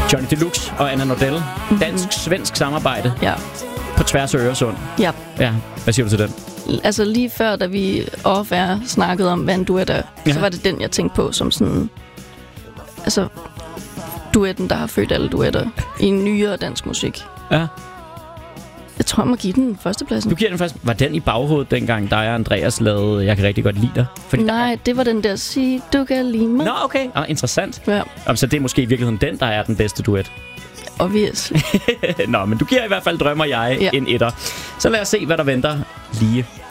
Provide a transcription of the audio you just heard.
Johnny Deluxe og Anna Nordell. Dansk-svensk samarbejde. Ja. På tværs af Øresund. Ja. Ja, hvad siger du til den? Altså lige før, da vi off-air snakkede om, hvad en duet er, så var det den, jeg tænkte på som sådan... Altså, duetten, der har født alle duetter i nyere dansk musik. Ja. Jeg tror, jeg må give den førstepladsen. Du giver den først. Var den i baghovedet dengang, dig og Andreas lavede Jeg kan rigtig godt lide dig? Fordi Nej, det var den der Sig, du kan lide mig. Nå, okay. Interessant. Ja. Så det er måske i virkeligheden den, der er den bedste duet. Obviously. Nå, men du giver i hvert fald Drømmer jeg en etter. Så lad os se, hvad der venter lige